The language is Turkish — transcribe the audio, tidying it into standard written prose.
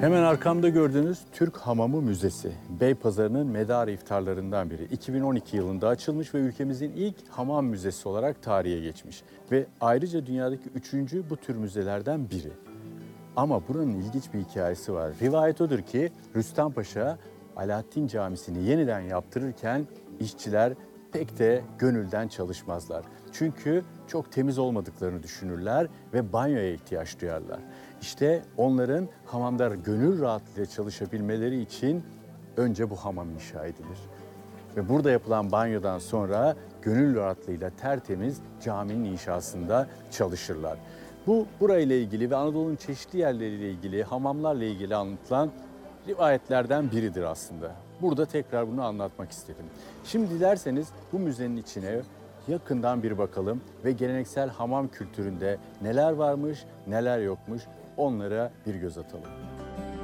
Hemen arkamda gördüğünüz Türk Hamamı Müzesi, Beypazarı'nın medarı iftarlarından biri. 2012 yılında açılmış ve ülkemizin ilk hamam müzesi olarak tarihe geçmiş. Ve ayrıca dünyadaki üçüncü bu tür müzelerden biri. Ama buranın ilginç bir hikayesi var. Rivayet odur ki Rüstem Paşa Alaaddin Camisi'ni yeniden yaptırırken işçiler pek de gönülden çalışmazlar. Çünkü çok temiz olmadıklarını düşünürler ve banyoya ihtiyaç duyarlar. İşte onların hamamda gönül rahatlığıyla çalışabilmeleri için önce bu hamam inşa edilir. Ve burada yapılan banyodan sonra gönül rahatlığıyla tertemiz caminin inşasında çalışırlar. Bu burayla ilgili ve Anadolu'nun çeşitli yerleriyle ilgili, hamamlarla ilgili anlatılan rivayetlerden biridir aslında. Burada tekrar bunu anlatmak istedim. Şimdi dilerseniz bu müzenin içine yakından bir bakalım ve geleneksel hamam kültüründe neler varmış, neler yokmuş onlara bir göz atalım.